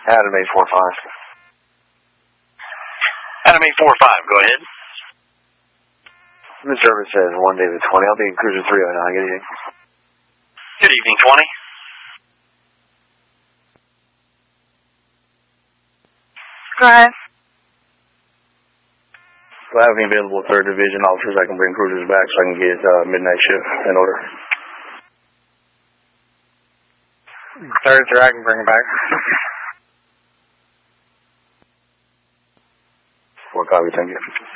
Adam 845. Adam 845, go ahead. The service says 1 David 20. I'll be in cruiser 309. Good evening. Good evening, 20. Go ahead. Do I have any available 3rd Division officers I can bring cruisers back so I can get midnight shift in order? 3rd, sir, I can bring them back. 4 copy, thank you.